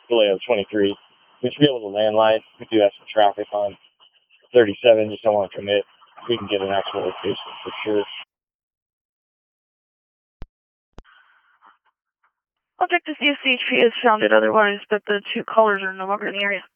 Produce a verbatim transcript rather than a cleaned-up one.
delay of twenty-three. We should be able to landline. We do have some traffic on thirty-seven. Just don't want to commit. We can get an actual location for sure. I'll check to see if C H P has found it otherwise, but the two callers are no longer in the area.